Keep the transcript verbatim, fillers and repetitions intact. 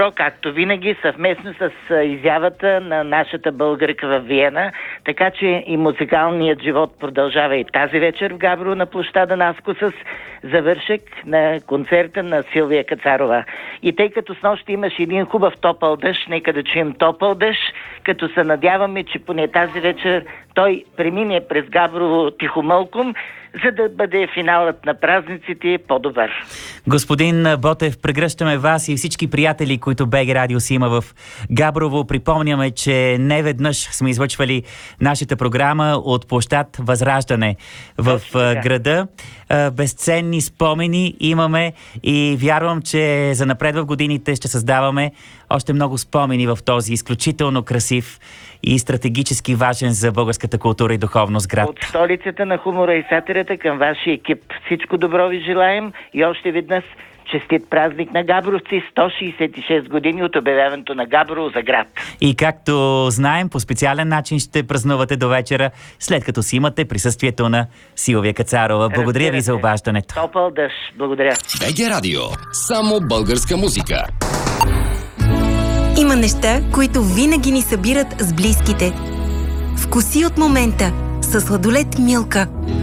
както винаги, съвместно с изявата на нашата българка в Виена, така че и музикалният живот продължава и тази вечер в Габрово на площада Наско с завършек на концерта на Силвия Кацарова. И тъй като снощи имаш един хубав топъл дъжд, нека да чуем топъл дъжд, като се надяваме, че поне тази вечер той премине през Габрово тихомълком, за да бъде финалът на празниците по-добър. Господин Ботев, прегръщаме вас и всички приятели, които БГ Радио си има в Габрово. Припомняме, че не веднъж сме излъчвали нашата програма от площад Възраждане в Точно, града. Безценни спомени имаме и вярвам, че занапред в годините ще създаваме още много спомени в този изключително красив и стратегически важен за българската култура и духовност град. От столицата на хумора и сатирата към вашия екип всичко добро ви желаем и още веднъж честит празник на габровци, сто шейсет и шест години от обявяването на Габрово за град. И както знаем, по специален начин ще празнувате до вечера, след като си имате присъствието на Силвия Кацарова. Благодаря Разбира ви за се. обаждането. Топъл дъжд. Благодаря. БГ Радио. Само българска музика. Има неща, които винаги ни събират с близките. Вкуси от момента със сладолед Милка.